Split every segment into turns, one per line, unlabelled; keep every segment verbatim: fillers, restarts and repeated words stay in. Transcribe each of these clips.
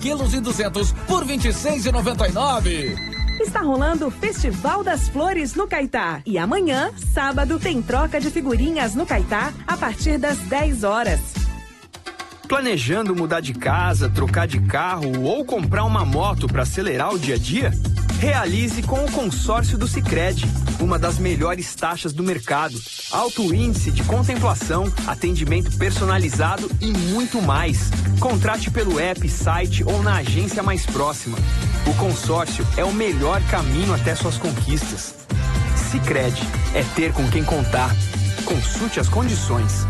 quilos e duzentos por vinte e seis reais e noventa e nove centavos.
Está rolando o Festival das Flores no Caetá. E amanhã, sábado, tem troca de figurinhas no Caetá a partir das dez horas.
Planejando mudar de casa, trocar de carro ou comprar uma moto para acelerar o dia a dia? Realize com o consórcio do Sicredi, uma das melhores taxas do mercado, alto índice de contemplação, atendimento personalizado e muito mais. Contrate pelo app, site ou na agência mais próxima. O consórcio é o melhor caminho até suas conquistas. Sicredi, é ter com quem contar. Consulte as condições.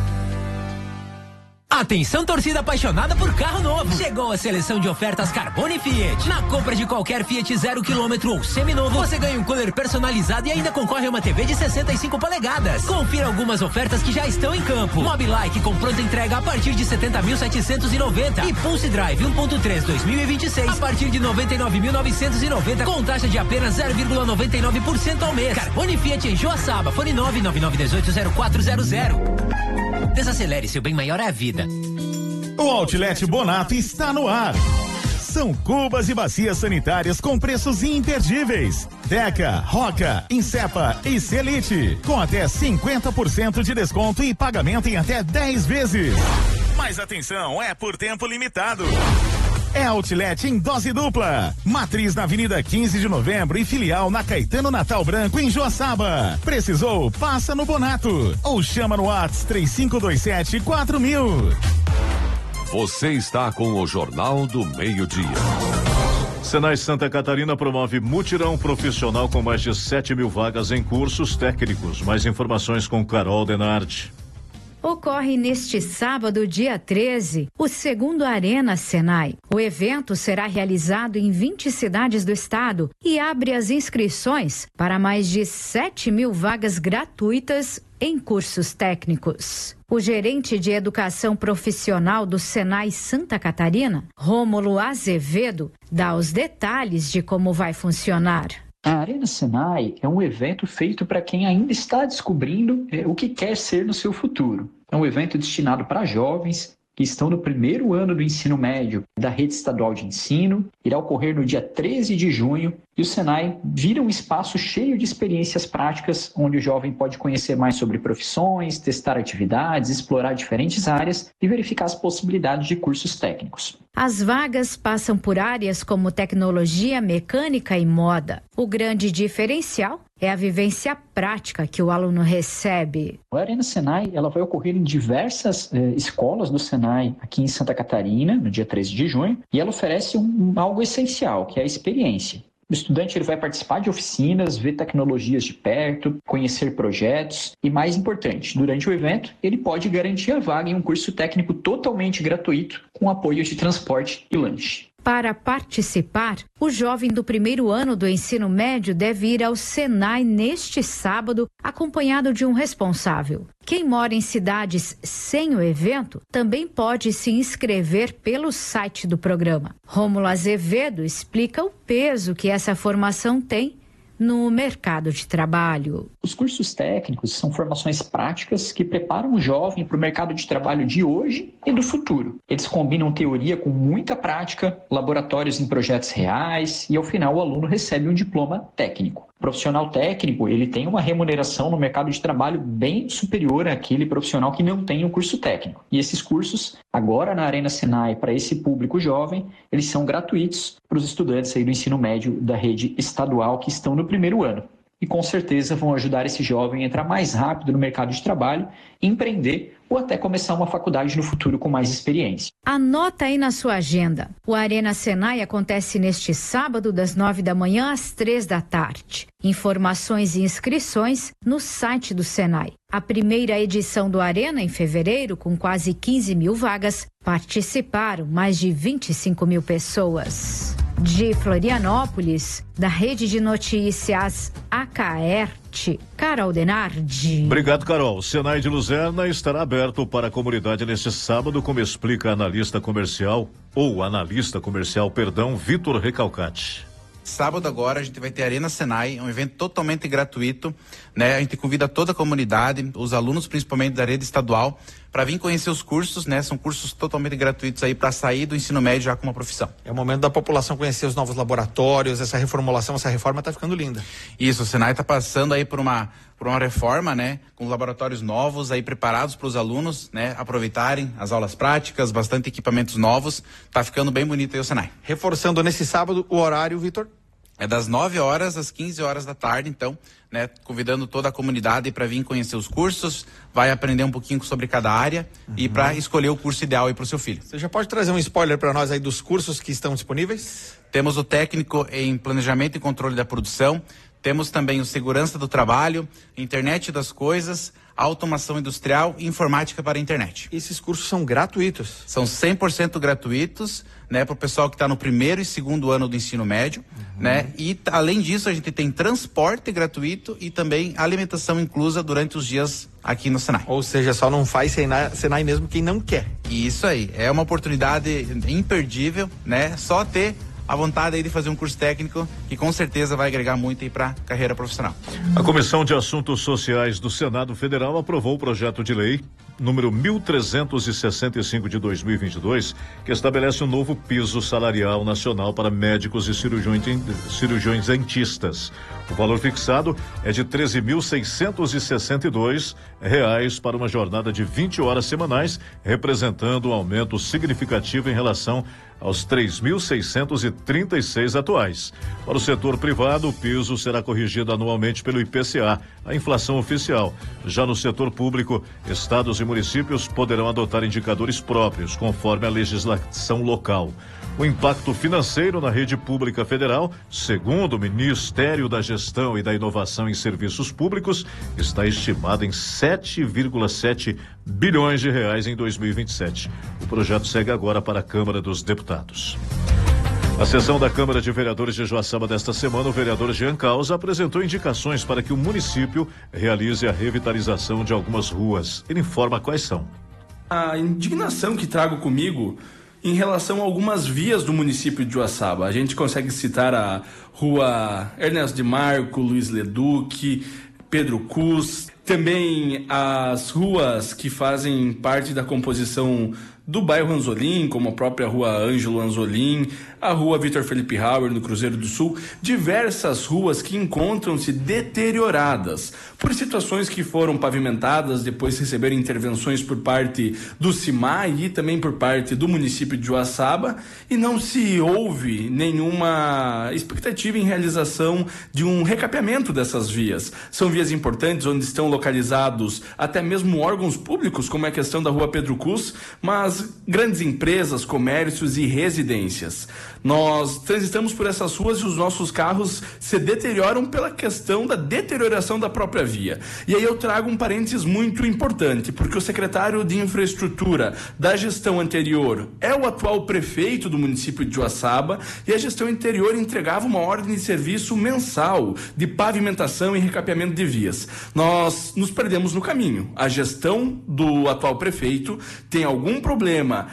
Atenção, torcida apaixonada por carro novo. Chegou a seleção de ofertas Carbone Fiat. Na compra de qualquer Fiat zero quilômetro ou seminovo, você ganha um cooler personalizado e ainda concorre a uma T V de sessenta e cinco polegadas. Confira algumas ofertas que já estão em campo. Mobilike com pronta entrega a partir de setenta mil setecentos e noventa e Pulse Drive um ponto três dois mil e vinte e seis a partir de noventa e nove mil novecentos e noventa com taxa de apenas zero vírgula noventa e nove por cento ao mês. Carbone Fiat em Joaçaba. Fone nove nove nove um oito zero quatro zero zero. Desacelere, seu bem maior é a vida.
O Outlet Bonato está no ar. São cubas e bacias sanitárias com preços imperdíveis. Deca, Roca, Insepa e Celite. Com até cinquenta por cento de desconto e pagamento em até dez vezes. Mas atenção, é por tempo limitado. É Outlet em dose dupla. Matriz na Avenida quinze de Novembro e filial na Caetano Natal Branco em Joaçaba. Precisou? Passa no Bonato. Ou chama no WhatsApp três cinco dois sete quatro mil.
Você está com o Jornal do Meio-Dia.
Senai Santa Catarina promove mutirão profissional com mais de sete mil vagas em cursos técnicos. Mais informações com Carol Denardi.
Ocorre neste sábado, dia treze, o segundo Arena Senai. O evento será realizado em vinte cidades do estado e abre as inscrições para mais de sete mil vagas gratuitas em cursos técnicos. O gerente de educação profissional do Senai Santa Catarina, Rômulo Azevedo, dá os detalhes de como vai funcionar.
A Arena Senai é um evento feito para quem ainda está descobrindo é, o que quer ser no seu futuro. É um evento destinado para jovens que estão no primeiro ano do ensino médio da rede estadual de ensino. Irá ocorrer no dia treze de junho e o Senai vira um espaço cheio de experiências práticas, onde o jovem pode conhecer mais sobre profissões, testar atividades, explorar diferentes áreas e verificar as possibilidades de cursos técnicos.
As vagas passam por áreas como tecnologia, mecânica e moda. O grande diferencial é a vivência prática que o aluno recebe.
A Arena Senai ela vai ocorrer em diversas eh, escolas do Senai aqui em Santa Catarina, no dia treze de junho, e ela oferece um, um, algo essencial, que é a experiência. O estudante ele vai participar de oficinas, ver tecnologias de perto, conhecer projetos e, mais importante, durante o evento, ele pode garantir a vaga em um curso técnico totalmente gratuito, com apoio de transporte e lanche.
Para participar, o jovem do primeiro ano do ensino médio deve ir ao Senai neste sábado, acompanhado de um responsável. Quem mora em cidades sem o evento também pode se inscrever pelo site do programa. Rômulo Azevedo explica o peso que essa formação tem no mercado de trabalho.
Os cursos técnicos são formações práticas que preparam o jovem para o mercado de trabalho de hoje e do futuro. Eles combinam teoria com muita prática, laboratórios em projetos reais e, ao final, o aluno recebe um diploma técnico. O profissional técnico, ele tem uma remuneração no mercado de trabalho bem superior àquele profissional que não tem um curso técnico. E esses cursos, agora na Arena Senai, para esse público jovem, eles são gratuitos para os estudantes aí do ensino médio da rede estadual que estão no primeiro ano. E com certeza vão ajudar esse jovem a entrar mais rápido no mercado de trabalho, empreender ou até começar uma faculdade no futuro com mais experiência.
Anota aí na sua agenda. O Arena Senai acontece neste sábado, das nove da manhã às três da tarde. Informações e inscrições no site do Senai. A primeira edição do Arena, em fevereiro, com quase quinze mil vagas, participaram mais de vinte e cinco mil pessoas. De Florianópolis, da Rede de Notícias Acaerte, Carol Denardi.
Obrigado, Carol. O Senai de Luzerna estará aberto para a comunidade neste sábado, como explica a analista comercial, ou analista comercial, perdão, Vitor Recalcati.
Sábado agora a gente vai ter Arena Senai, um evento totalmente gratuito, né? A gente convida toda a comunidade, os alunos principalmente da rede estadual, para vir conhecer os cursos, né? São cursos totalmente gratuitos aí para sair do ensino médio já com uma profissão.
É o momento da população conhecer os novos laboratórios, essa reformulação, essa reforma está ficando linda.
Isso, o Senai está passando aí por uma por uma reforma, né, com laboratórios novos aí preparados para os alunos, né, aproveitarem as aulas práticas, bastante equipamentos novos, tá ficando bem bonito aí o Senai.
Reforçando nesse sábado o horário, Vitor?
É das nove horas às quinze horas da tarde, então, né, convidando toda a comunidade para vir conhecer os cursos, vai aprender um pouquinho sobre cada área uhum. e para escolher o curso ideal aí para o seu filho.
Você já pode trazer um spoiler para nós aí dos cursos que estão disponíveis?
Temos o técnico em planejamento e controle da produção, temos também o segurança do trabalho, internet das coisas, automação industrial e informática para a internet.
Esses cursos são gratuitos?
São cem por cento gratuitos, né, para o pessoal que está no primeiro e segundo ano do ensino médio, uhum. né, e além disso a gente tem transporte gratuito e também alimentação inclusa durante os dias aqui no Senai.
Ou seja, só não faz Senai, Senai mesmo quem não quer.
Isso aí, é uma oportunidade imperdível, né, só ter a vontade aí de fazer um curso técnico que com certeza vai agregar muito aí para a carreira profissional.
A Comissão de Assuntos Sociais do Senado Federal aprovou o projeto de lei número mil trezentos e sessenta e cinco de dois mil e vinte e dois, que estabelece um novo piso salarial nacional para médicos e cirurgiões, cirurgiões dentistas. O valor fixado é de treze mil seiscentos e sessenta e dois reais para uma jornada de vinte horas semanais, representando um aumento significativo em relação aos três mil seiscentos e trinta e seis atuais. Para o setor privado, o piso será corrigido anualmente pelo I P C A, a inflação oficial. Já no setor público, estados e municípios poderão adotar indicadores próprios, conforme a legislação local. O impacto financeiro na rede pública federal, segundo o Ministério da Gestão e da Inovação em Serviços Públicos, está estimado em sete vírgula sete bilhões de reais em dois mil e vinte e sete. O projeto segue agora para a Câmara dos Deputados. Na sessão da Câmara de Vereadores de Joaçaba desta semana, o vereador Jean Causa apresentou indicações para que o município realize a revitalização de algumas ruas. Ele informa quais são.
A indignação que trago comigo em relação a algumas vias do município de Joaçaba. A gente consegue citar a rua Ernesto de Marco, Luiz Leduc, Pedro Cus, também as ruas que fazem parte da composição do bairro Anzolim, como a própria rua Ângelo Anzolim, a rua Vitor Felipe Hauer, no Cruzeiro do Sul, diversas ruas que encontram-se deterioradas por situações que foram pavimentadas, depois receberam intervenções por parte do CIMAI e também por parte do município de Joaçaba, e não se houve nenhuma expectativa em realização de um recapeamento dessas vias. São vias importantes onde estão localizados até mesmo órgãos públicos, como é a questão da rua Pedro Cus, mas grandes empresas, comércios e residências. Nós transitamos por essas ruas e os nossos carros se deterioram pela questão da deterioração da própria via. E aí eu trago um parênteses muito importante, porque o secretário de Infraestrutura da gestão anterior é o atual prefeito do município de Joaçaba, e a gestão anterior entregava uma ordem de serviço mensal de pavimentação e recapeamento de vias. Nós nos perdemos no caminho. A gestão do atual prefeito tem algum problema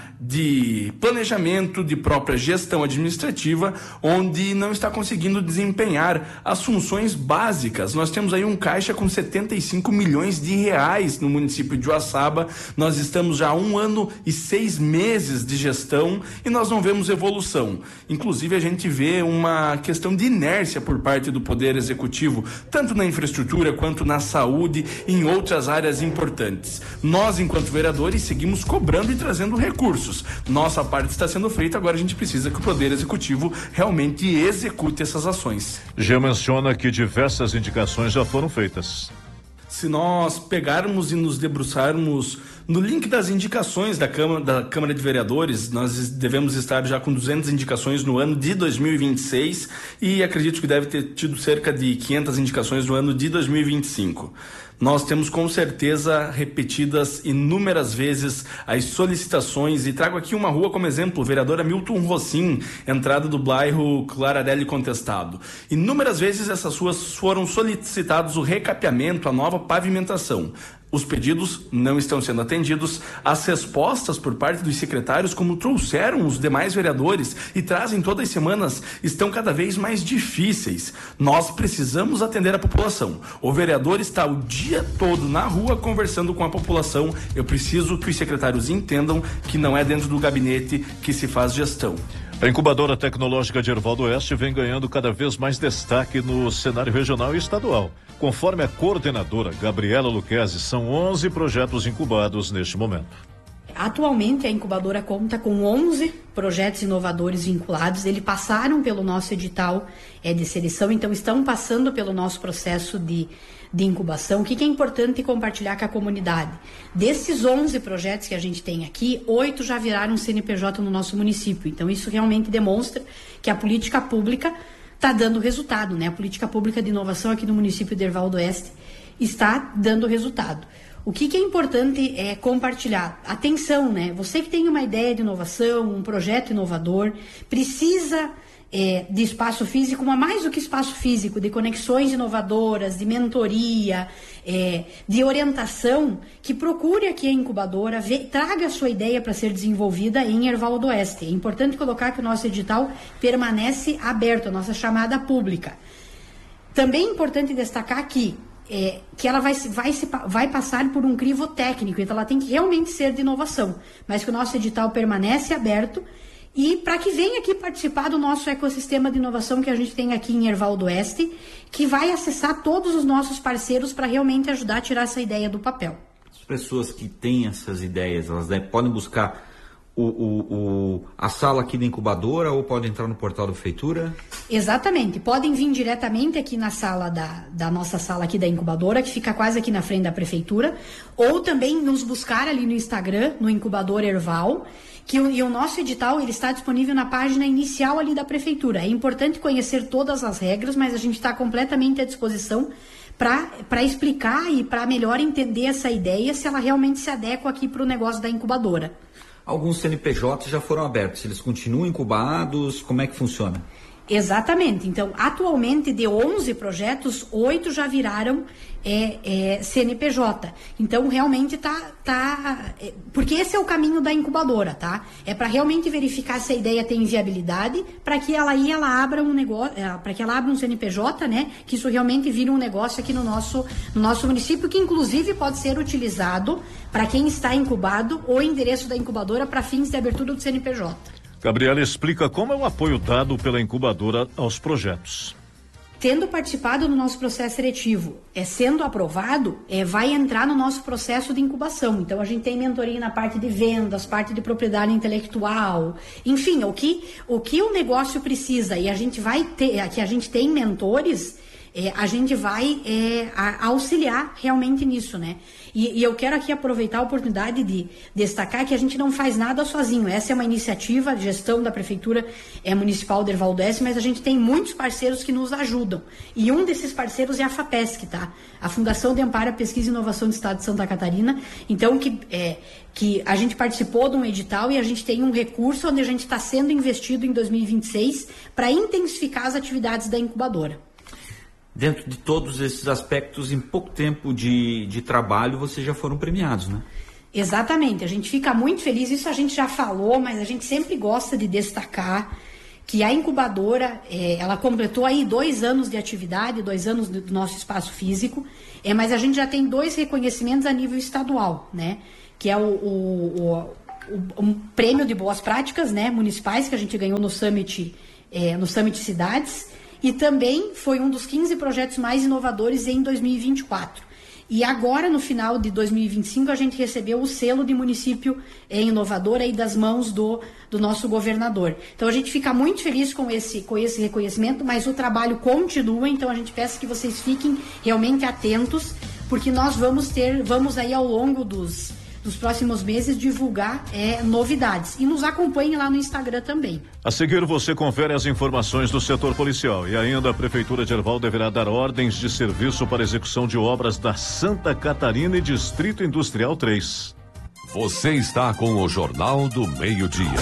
de planejamento, de própria gestão administrativa, onde não está conseguindo desempenhar as funções básicas. Nós temos aí um caixa com setenta e cinco milhões de reais no município de Joaçaba. Nós estamos já há um ano e seis meses de gestão e nós não vemos evolução. Inclusive, a gente vê uma questão de inércia por parte do Poder Executivo, tanto na infraestrutura quanto na saúde e em outras áreas importantes. Nós, enquanto vereadores, seguimos cobrando e trazendo recursos. Nossa parte está sendo feita, agora a gente precisa que o Poder Executivo realmente execute essas ações.
Já menciona que diversas indicações já foram feitas.
Se nós pegarmos e nos debruçarmos no link das indicações da Câmara, da Câmara de Vereadores, nós devemos estar já com duzentas indicações no ano de dois mil e vinte e seis e acredito que deve ter tido cerca de quinhentas indicações no ano de dois mil e vinte e cinco. Nós temos com certeza repetidas inúmeras vezes as solicitações, e trago aqui uma rua como exemplo, vereadora Milton Rossim, entrada do bairro Claradelli Contestado. Inúmeras vezes essas ruas foram solicitados o recapeamento, a nova pavimentação. Os pedidos não estão sendo atendidos, as respostas por parte dos secretários, como trouxeram os demais vereadores e trazem todas as semanas, estão cada vez mais difíceis. Nós precisamos atender a população. O vereador está o dia todo na rua conversando com a população. Eu preciso que os secretários entendam que não é dentro do gabinete que se faz gestão.
A incubadora tecnológica de Hervaldo Oeste vem ganhando cada vez mais destaque no cenário regional e estadual. Conforme a coordenadora Gabriela Luquezzi, são onze projetos incubados neste momento.
Atualmente a incubadora conta com onze projetos inovadores vinculados. Eles passaram pelo nosso edital é, de seleção, então estão passando pelo nosso processo de, de incubação. O que, que é importante compartilhar com a comunidade? Desses onze projetos que a gente tem aqui, oito já viraram C N P J no nosso município. Então isso realmente demonstra que a política pública está dando resultado, né? A política pública de inovação aqui no município de Hervaldo Oeste está dando resultado. O que, que é importante é compartilhar? Atenção, né? Você que tem uma ideia de inovação, um projeto inovador, precisa é, de espaço físico, mas mais do que espaço físico, de conexões inovadoras, de mentoria, é, de orientação, que procure aqui a incubadora, vê, traga a sua ideia para ser desenvolvida em Hervaldo Oeste. É importante colocar que o nosso edital permanece aberto, a nossa chamada pública. Também é importante destacar que É, que ela vai, vai, se, vai passar por um crivo técnico, então ela tem que realmente ser de inovação, mas que o nosso edital permanece aberto e para que venha aqui participar do nosso ecossistema de inovação que a gente tem aqui em Hervaldo Oeste, que vai acessar todos os nossos parceiros para realmente ajudar a tirar essa ideia do papel.
As pessoas que têm essas ideias, elas devem, podem buscar O, o, o, a sala aqui da incubadora ou pode entrar no portal da prefeitura?
Exatamente, podem vir diretamente aqui na sala da, da nossa sala aqui da incubadora, que fica quase aqui na frente da prefeitura, ou também nos buscar ali no Instagram, no Incubador Herval, que o, e o nosso edital ele está disponível na página inicial ali da prefeitura. É importante conhecer todas as regras, mas a gente está completamente à disposição para explicar e para melhor entender essa ideia, se ela realmente se adequa aqui para o negócio da incubadora.
Alguns C N P Js já foram abertos, eles continuam incubados, como é que funciona?
Exatamente, então atualmente de onze projetos, oito já viraram é, é, C N P J, então realmente tá, tá é, porque esse é o caminho da incubadora, tá? É para realmente verificar se a ideia tem viabilidade, para que ela aí ela abra um negócio, é, para que ela abra um C N P J, né? Que isso realmente vira um negócio aqui no nosso, no nosso município, que inclusive pode ser utilizado para quem está incubado ou endereço da incubadora para fins de abertura do C N P J.
Gabriela explica como é o apoio dado pela incubadora aos projetos.
Tendo participado do nosso processo seletivo, é, sendo aprovado, é, vai entrar no nosso processo de incubação. Então, a gente tem mentoria na parte de vendas, parte de propriedade intelectual, enfim, o que o, que o negócio precisa. E a gente vai ter, aqui a gente tem mentores, é, a gente vai é, a, auxiliar realmente nisso, né? E, e eu quero aqui aproveitar a oportunidade de destacar que a gente não faz nada sozinho. Essa é uma iniciativa de gestão da Prefeitura é, Municipal de Hervaldo Oeste, mas a gente tem muitos parceiros que nos ajudam. E um desses parceiros é a FAPESC, tá? A Fundação de Amparo à Pesquisa e Inovação do Estado de Santa Catarina. Então, que, é, que a gente participou de um edital e a gente tem um recurso onde a gente está sendo investido em dois mil e vinte e seis para intensificar as atividades da incubadora.
Dentro de todos esses aspectos, em pouco tempo de, de trabalho, vocês já foram premiados, né?
Exatamente, a gente fica muito feliz, isso a gente já falou, mas a gente sempre gosta de destacar que a incubadora, é, ela completou aí dois anos de atividade, dois anos do nosso espaço físico, é, mas a gente já tem dois reconhecimentos a nível estadual, né? Que é o, o, o, o prêmio de boas práticas, né, municipais, que a gente ganhou no Summit, é, no Summit Cidades, e também foi um dos quinze projetos mais inovadores em dois mil e vinte e quatro. E agora, no final de dois mil e vinte e cinco, a gente recebeu o selo de município é, inovador aí das mãos do, do nosso governador. Então, a gente fica muito feliz com esse, com esse reconhecimento, mas o trabalho continua, então a gente peça que vocês fiquem realmente atentos, porque nós vamos ter, vamos aí ao longo dos... nos próximos meses divulgar é, novidades. E nos acompanhe lá no Instagram também.
A seguir você confere as informações do setor policial e ainda a Prefeitura de Herval deverá dar ordens de serviço para execução de obras da Santa Catarina e Distrito Industrial três.
Você está com o Jornal do Meio-Dia.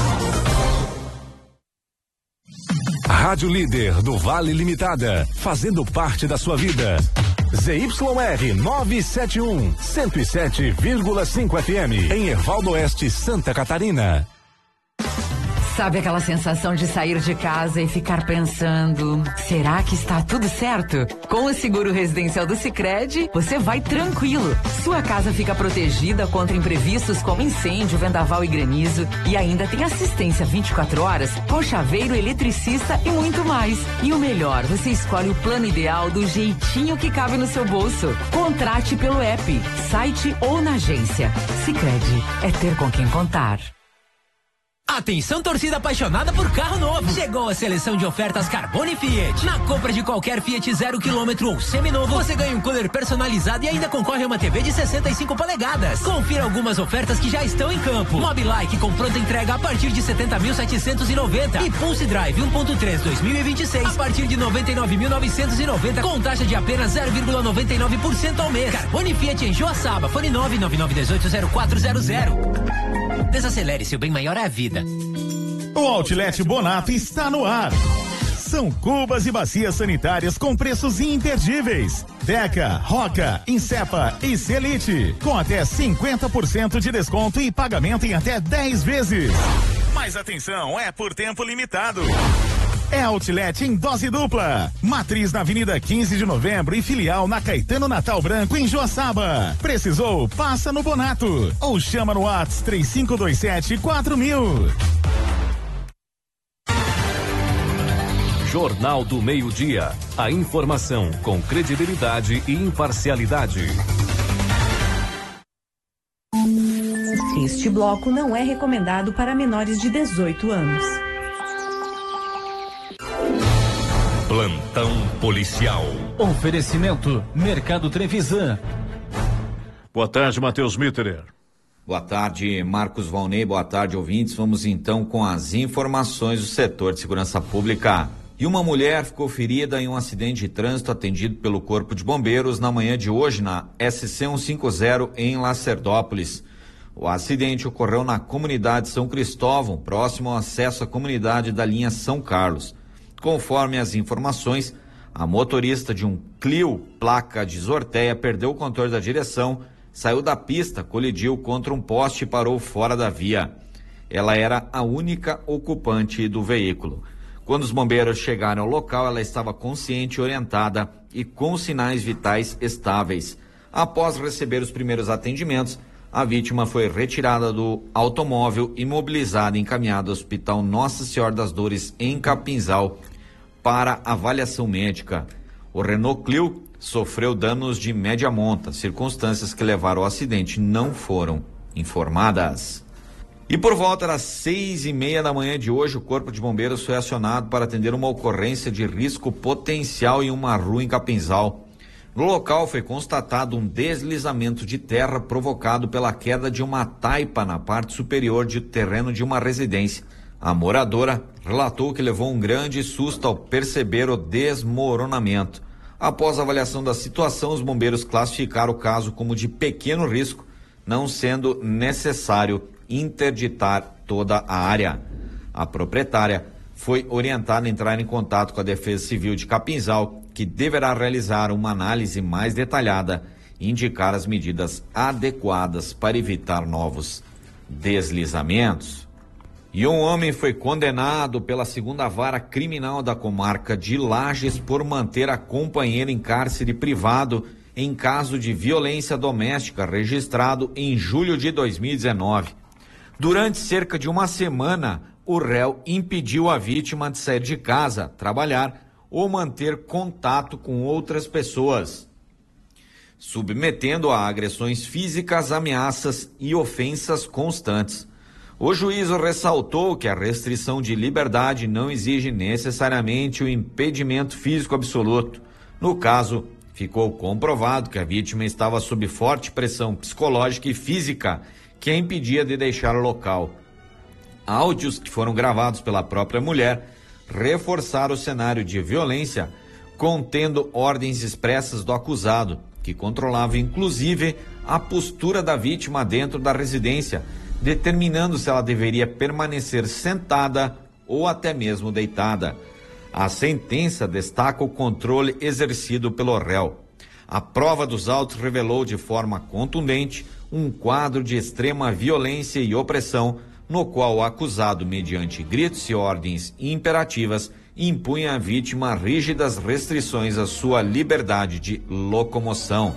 Rádio Líder do Vale Limitada, fazendo parte da sua vida. Z Y R novecentos e setenta e um, cento e sete vírgula cinco F M, em Ervaldo Oeste, Santa Catarina.
Sabe aquela sensação de sair de casa e ficar pensando, será que está tudo certo? Com o seguro residencial do Sicredi, você vai tranquilo. Sua casa fica protegida contra imprevistos como incêndio, vendaval e granizo, e ainda tem assistência vinte e quatro horas, com chaveiro, eletricista e muito mais. E o melhor, você escolhe o plano ideal do jeitinho que cabe no seu bolso. Contrate pelo app, site ou na agência. Sicredi, é ter com quem contar.
Atenção, torcida apaixonada por carro novo. Chegou a seleção de ofertas Carbone Fiat. Na compra de qualquer Fiat zero quilômetro ou seminovo, você ganha um cooler personalizado e ainda concorre a uma T V de sessenta e cinco polegadas. Confira algumas ofertas que já estão em campo. Mobilike com pronta entrega a partir de setenta mil setecentos e noventa e Pulse Drive um ponto três dois mil e vinte e seis a partir de noventa e nove mil novecentos e noventa com taxa de apenas zero vírgula noventa e nove por cento ao mês. Carbone Fiat em Joaçaba. Fone nove nove nove um oito zero quatro zero zero. Desacelere, seu bem maior é a vida.
O Outlet Bonato está no ar. São cubas e bacias sanitárias com preços imperdíveis. Deca, Roca, Insepa e Celite, com até cinquenta por cento de desconto e pagamento em até dez vezes. Mas atenção, é por tempo limitado. É Outlet em dose dupla. Matriz na Avenida quinze de Novembro e filial na Caetano Natal Branco, em Joaçaba. Precisou? Passa no Bonato. Ou chama no WhatsApp três cinco dois sete quatro mil.
Jornal do Meio-Dia. A informação com credibilidade e imparcialidade.
Este bloco não é recomendado para menores de dezoito anos.
Plantão policial.
Oferecimento Mercado Trevisan.
Boa tarde, Matheus Mitterer.
Boa tarde, Marcos Valnei. Boa tarde, ouvintes. Vamos então com as informações do setor de segurança pública. E uma mulher ficou ferida em um acidente de trânsito atendido pelo Corpo de Bombeiros na manhã de hoje na S C cento e cinquenta em Lacerdópolis. O acidente ocorreu na comunidade São Cristóvão, próximo ao acesso à comunidade da linha São Carlos. Conforme as informações, a motorista de um Clio, placa de Sorteia, perdeu o controle da direção, saiu da pista, colidiu contra um poste e parou fora da via. Ela era a única ocupante do veículo. Quando os bombeiros chegaram ao local, ela estava consciente, orientada e com sinais vitais estáveis. Após receber os primeiros atendimentos, a vítima foi retirada do automóvel, imobilizada e encaminhada ao Hospital Nossa Senhora das Dores, em Capinzal, para avaliação médica. O Renault Clio sofreu danos de média monta. Circunstâncias que levaram ao acidente não foram informadas. E por volta das seis e meia da manhã de hoje, o Corpo de Bombeiros foi acionado para atender uma ocorrência de risco potencial em uma rua em Capinzal. No local foi constatado um deslizamento de terra provocado pela queda de uma taipa na parte superior do terreno de uma residência. A moradora relatou que levou um grande susto ao perceber o desmoronamento. Após a avaliação da situação, os bombeiros classificaram o caso como de pequeno risco, não sendo necessário interditar toda a área. A proprietária foi orientada a entrar em contato com a Defesa Civil de Capinzal, que deverá realizar uma análise mais detalhada e indicar as medidas adequadas para evitar novos deslizamentos. E um homem foi condenado pela segunda vara criminal da comarca de Lages por manter a companheira em cárcere privado em caso de violência doméstica registrado em julho de dois mil e dezenove. Durante cerca de uma semana, o réu impediu a vítima de sair de casa, trabalhar ou manter contato com outras pessoas, submetendo a agressões físicas, ameaças e ofensas constantes. O juízo ressaltou que a restrição de liberdade não exige necessariamente o impedimento físico absoluto. No caso, ficou comprovado que a vítima estava sob forte pressão psicológica e física que a impedia de deixar o local. Áudios que foram gravados pela própria mulher reforçaram o cenário de violência, contendo ordens expressas do acusado, que controlava inclusive a postura da vítima dentro da residência, determinando se ela deveria permanecer sentada ou até mesmo deitada. A sentença destaca o controle exercido pelo réu. A prova dos autos revelou de forma contundente um quadro de extrema violência e opressão, no qual o acusado, mediante gritos e ordens imperativas, impunha à vítima rígidas restrições à sua liberdade de locomoção.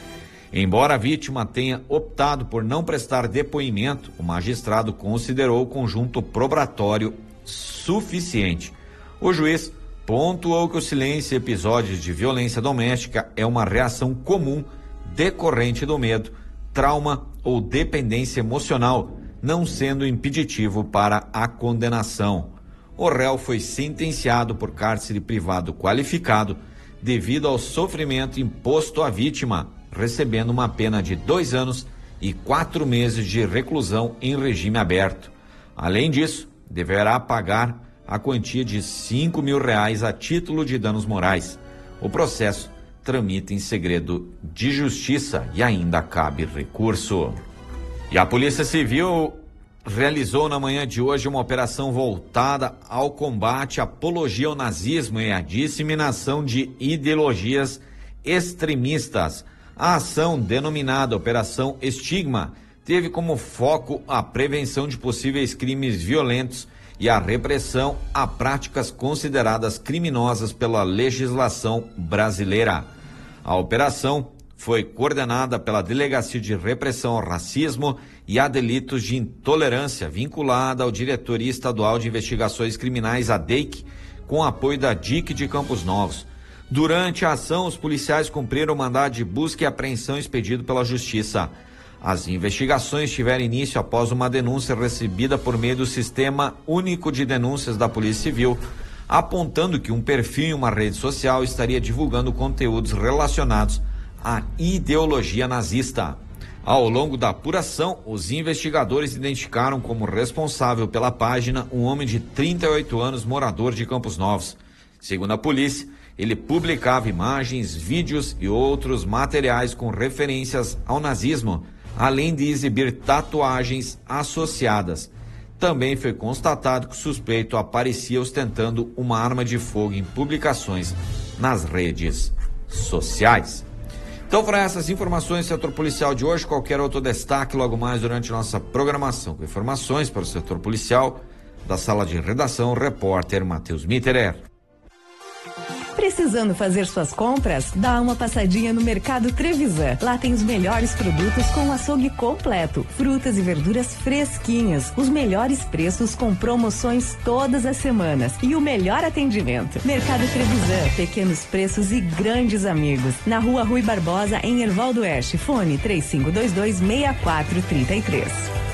Embora a vítima tenha optado por não prestar depoimento, o magistrado considerou o conjunto probatório suficiente. O juiz pontuou que o silêncio em episódios de violência doméstica é uma reação comum decorrente do medo, trauma ou dependência emocional, não sendo impeditivo para a condenação. O réu foi sentenciado por cárcere privado qualificado devido ao sofrimento imposto à vítima, recebendo uma pena de dois anos e quatro meses de reclusão em regime aberto. Além disso, deverá pagar a quantia de cinco mil reais a título de danos morais. O processo tramita em segredo de justiça e ainda cabe recurso. E a Polícia Civil realizou na manhã de hoje uma operação voltada ao combate à apologia ao nazismo e à disseminação de ideologias extremistas. A ação, denominada Operação Estigma, teve como foco a prevenção de possíveis crimes violentos e a repressão a práticas consideradas criminosas pela legislação brasileira. A operação foi coordenada pela Delegacia de Repressão ao Racismo e a Delitos de Intolerância, vinculada ao Diretoria Estadual de Investigações Criminais, a D E I C, com apoio da D I C de Campos Novos. Durante a ação, os policiais cumpriram o mandado de busca e apreensão expedido pela Justiça. As investigações tiveram início após uma denúncia recebida por meio do Sistema Único de Denúncias da Polícia Civil, apontando que um perfil em uma rede social estaria divulgando conteúdos relacionados à ideologia nazista. Ao longo da apuração, os investigadores identificaram como responsável pela página um homem de trinta e oito anos, morador de Campos Novos. Segundo a polícia, ele publicava imagens, vídeos e outros materiais com referências ao nazismo, além de exibir tatuagens associadas. Também foi constatado que o suspeito aparecia ostentando uma arma de fogo em publicações nas redes sociais. Então, foram essas informações do setor policial de hoje. Qualquer outro destaque logo mais durante nossa programação. Com informações para o setor policial, da sala de redação, o repórter Matheus Mitterer.
Precisando fazer suas compras? Dá uma passadinha no Mercado Trevisan. Lá tem os melhores produtos com açougue completo, frutas e verduras fresquinhas, os melhores preços com promoções todas as semanas e o melhor atendimento. Mercado Trevisan, pequenos preços e grandes amigos. Na Rua Rui Barbosa, em Erval do Oeste. Fone três cinco dois dois, seis quatro três três.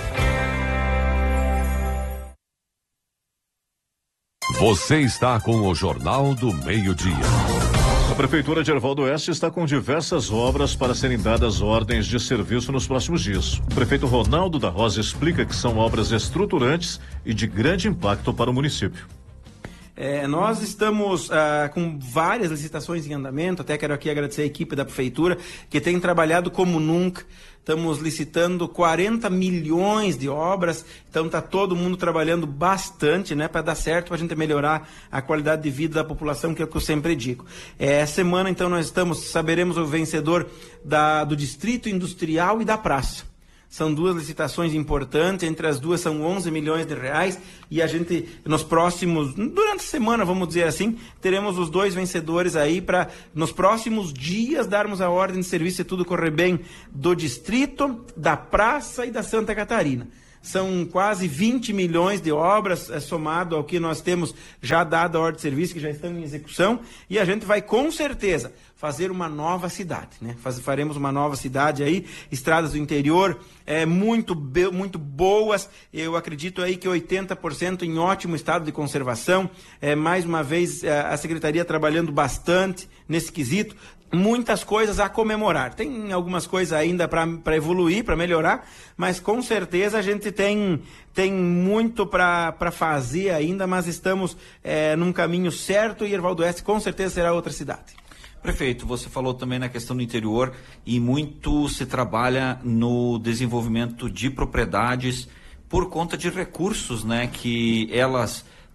Você está com o Jornal do Meio-Dia.
A Prefeitura de Erval do Oeste está com diversas obras para serem dadas ordens de serviço nos próximos dias. O prefeito Ronaldo da Rosa explica que são obras estruturantes e de grande impacto para o município.
É, nós estamos ah, com várias licitações em andamento, até quero aqui agradecer a equipe da Prefeitura, que tem trabalhado como nunca. Estamos licitando quarenta milhões de obras, então está todo mundo trabalhando bastante, né, para dar certo, para a gente melhorar a qualidade de vida da população, que é o que eu sempre digo. É, essa semana, então, nós estamos, saberemos o vencedor da, do Distrito Industrial e da Praça. São duas licitações importantes, entre as duas são onze milhões de reais e a gente, nos próximos, durante a semana, vamos dizer assim, teremos os dois vencedores aí para, nos próximos dias, darmos a ordem de serviço e tudo correr bem do Distrito, da Praça e da Santa Catarina. São quase vinte milhões de obras, é, somado ao que nós temos já dado a ordem de serviço, que já estão em execução, e a gente vai com certeza fazer uma nova cidade, né? Faz, faremos uma nova cidade aí, estradas do interior, é, muito, muito boas, eu acredito aí que oitenta por cento em ótimo estado de conservação, é, mais uma vez a Secretaria trabalhando bastante nesse quesito. Muitas coisas a comemorar. Tem algumas coisas ainda para evoluir, para melhorar, mas com certeza a gente tem, tem muito para fazer ainda, mas estamos é, num caminho certo e Erval do Oeste com certeza será outra cidade.
Prefeito, você falou também na questão do interior e muito se trabalha no desenvolvimento de propriedades por conta de recursos, né, que elas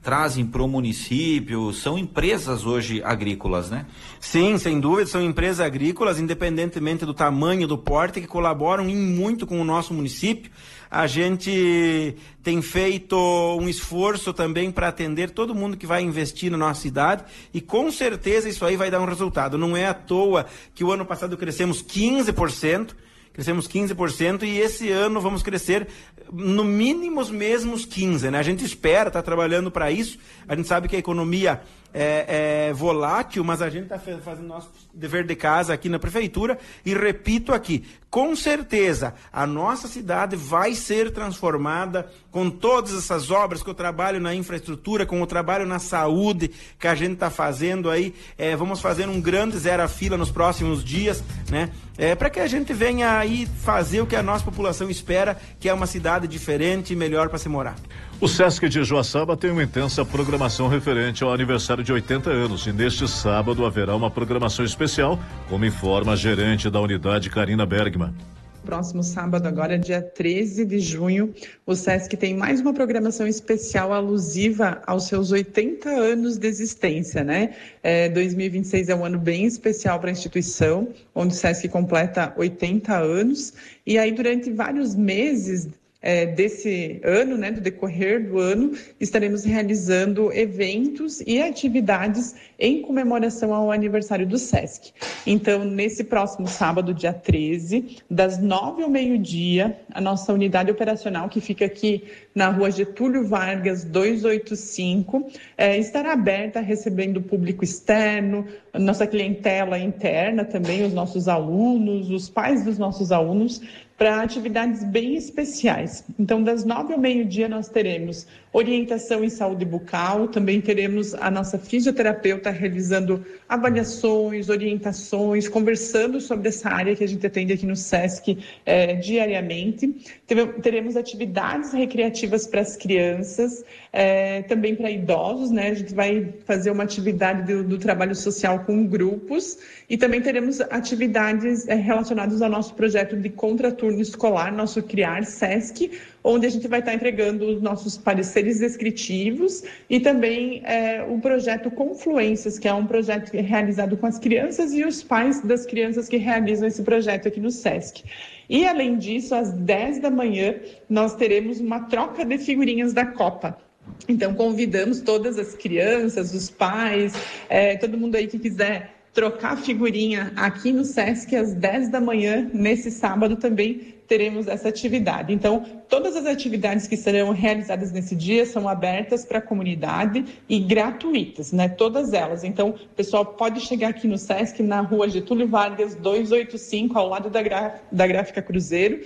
trazem para o município? São empresas hoje agrícolas, né?
Sim, sem dúvida, são empresas agrícolas, independentemente do tamanho, do porte, que colaboram em muito com o nosso município. A gente tem feito um esforço também para atender todo mundo que vai investir na nossa cidade e com certeza isso aí vai dar um resultado. Não é à toa que o ano passado crescemos quinze por cento, crescemos quinze por cento e esse ano vamos crescer no mínimo os mesmos quinze por cento, né? A gente espera, está trabalhando para isso, a gente sabe que a economia é, é volátil, mas a gente está fazendo nosso dever de casa aqui na prefeitura e repito aqui, com certeza a nossa cidade vai ser transformada com todas essas obras, com o trabalho na infraestrutura, com o trabalho na saúde que a gente está fazendo aí, é, vamos fazer um grande zero a fila nos próximos dias, né? É, para que a gente venha aí fazer o que a nossa população espera, que é uma cidade diferente e melhor para se morar.
O Sesc de Joaçaba tem uma intensa programação referente ao aniversário de oitenta anos e neste sábado haverá uma programação especial, como informa a gerente da unidade, Karina Bergman.
Próximo sábado, agora dia treze de junho, o Sesc tem mais uma programação especial alusiva aos seus oitenta anos de existência, né? É, dois mil e vinte e seis é um ano bem especial para a instituição, onde o Sesc completa oitenta anos, e aí durante vários meses É, desse ano, né, do decorrer do ano, estaremos realizando eventos e atividades em comemoração ao aniversário do Sesc. Então, nesse próximo sábado, dia treze, das nove ao meio-dia, a nossa unidade operacional, que fica aqui na rua Getúlio Vargas, duzentos e oitenta e cinco, é, estará aberta, recebendo público externo, nossa clientela interna também, os nossos alunos, os pais dos nossos alunos, para atividades bem especiais. Então, das nove ao meio-dia, nós teremos orientação em saúde bucal, também teremos a nossa fisioterapeuta realizando avaliações, orientações, conversando sobre essa área que a gente atende aqui no Sesc eh, diariamente. Teremos atividades recreativas para as crianças, eh, também para idosos, né? A gente vai fazer uma atividade do, do trabalho social com grupos e também teremos atividades eh, relacionadas ao nosso projeto de contraturno escolar, nosso Criar Sesc, onde a gente vai estar entregando os nossos pareceres descritivos e também é, o projeto Confluências, que é um projeto realizado com as crianças e os pais das crianças que realizam esse projeto aqui no Sesc. E, além disso, às dez da manhã, nós teremos uma troca de figurinhas da Copa. Então, convidamos todas as crianças, os pais, é, todo mundo aí que quiser trocar figurinha aqui no Sesc às dez da manhã, nesse sábado também teremos essa atividade. Então, todas as atividades que serão realizadas nesse dia são abertas para a comunidade e gratuitas, né? Todas elas. Então, o pessoal pode chegar aqui no Sesc, na rua Getúlio Vargas, duzentos e oitenta e cinco, ao lado da, gra... da Gráfica Cruzeiro,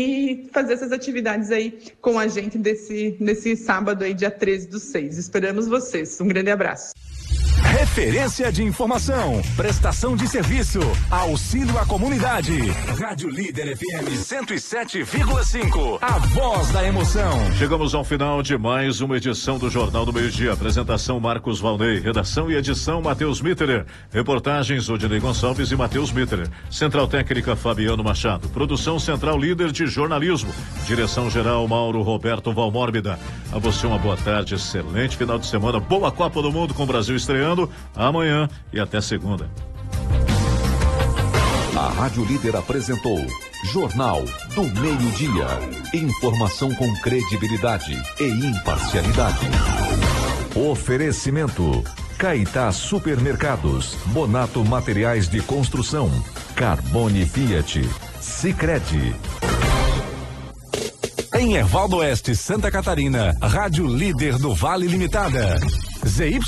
e fazer essas atividades aí com a gente desse, nesse sábado aí, dia treze do seis. Esperamos vocês. Um grande abraço.
Referência de informação, prestação de serviço, auxílio à comunidade. Rádio Líder F M cento e sete vírgula cinco, a voz da emoção.
Chegamos ao final de mais uma edição do Jornal do Meio-Dia. Apresentação Marcos Valnei, redação e edição Matheus Mitterer, reportagens Odinei Gonçalves e Matheus Mitterer, central técnica Fabiano Machado, produção Central Líder de Jornalismo, direção geral Mauro Roberto Valmórbida. A você uma boa tarde, excelente final de semana, boa Copa do Mundo com o Brasil estreando amanhã e até segunda.
A Rádio Líder apresentou Jornal do Meio-Dia. Informação com credibilidade e imparcialidade. Oferecimento: Caetá Supermercados, Bonato Materiais de Construção, Carbone Fiat, Sicredi. Em Ervaldo Oeste, Santa Catarina, Rádio Líder do Vale Limitada. Z Y